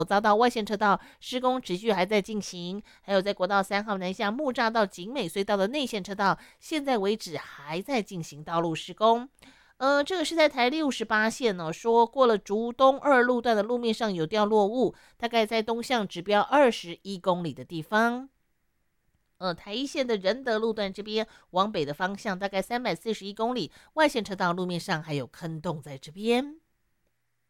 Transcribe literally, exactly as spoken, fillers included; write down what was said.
遭到外线车道施工持续还在进行，还有在国道三号南下木栅到景美隧道的内线车道，现在为止还在进行道路施工。呃，这个是在台六十八线哦，说过了竹东二路段的路面上有掉落物，大概在东向指标二十一公里的地方。呃，台一线的仁德路段这边往北的方向，大概三百四十一公里，外线车道路面上还有坑洞在这边。